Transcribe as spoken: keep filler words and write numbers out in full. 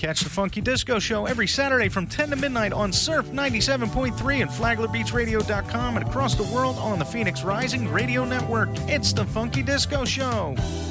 Catch the Funky Disco Show every Saturday from ten to midnight on Surf ninety-seven point three and Flagler Beach Radio dot com and across the world on the Phoenix Rising Radio Network. It's the Funky Disco Show.